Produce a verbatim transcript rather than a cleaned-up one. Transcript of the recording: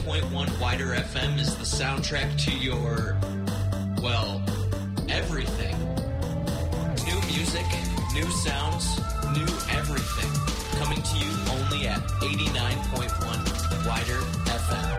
point one Wider F M is the soundtrack to your, well, everything. New music, new sounds, new everything. Coming to you only at eighty-nine point one Wider F M.